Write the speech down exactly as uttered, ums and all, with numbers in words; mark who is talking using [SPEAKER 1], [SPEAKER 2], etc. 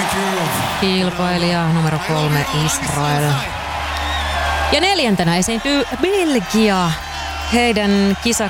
[SPEAKER 1] Kilpailija numero kolme Israel. Ja neljäntenä esiintyy Belgia. Heidän kisa